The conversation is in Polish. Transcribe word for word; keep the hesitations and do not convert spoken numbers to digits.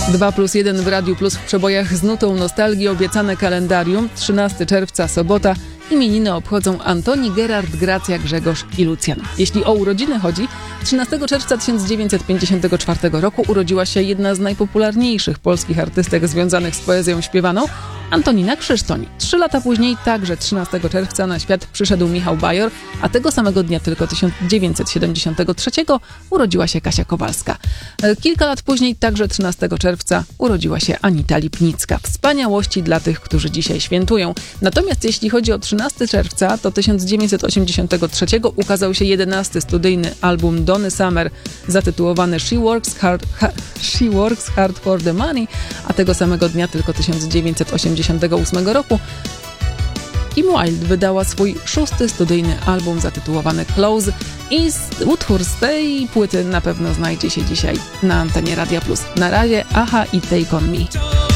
dwa plus jeden w Radiu Plus w przebojach z nutą nostalgii obiecane kalendarium. trzynastego czerwca, sobota. Imieniny obchodzą Antoni, Gerard, Gracja, Grzegorz i Lucjan. Jeśli o urodziny chodzi, trzynastego czerwca tysiąc dziewięćset pięćdziesiątego czwartego roku urodziła się jedna z najpopularniejszych polskich artystek związanych z poezją śpiewaną, Antonina Krzysztoń. Trzy lata później, także trzynastego czerwca, na świat przyszedł Michał Bajor, a tego samego dnia, tylko tysiąc dziewięćset siedemdziesiątego trzeciego, urodziła się Kasia Kowalska. Kilka lat później, także trzynastego czerwca, urodziła się Anita Lipnicka. Wspaniałości dla tych, którzy dzisiaj świętują. Natomiast jeśli chodzi o trzynastego czerwca, to tysiąc dziewięćset osiemdziesiątego trzeciego ukazał się jedenasty studyjny album Donny Summer zatytułowany She Works Hard, ha, She Works Hard for the Money, a tego samego dnia, tylko tysiąc dziewięćset osiemdziesiątego ósmego roku, Kim Wilde wydała swój szósty studyjny album zatytułowany Close i utwór z tej płyty na pewno znajdzie się dzisiaj na antenie Radia Plus. Na razie, aha i Take On Me.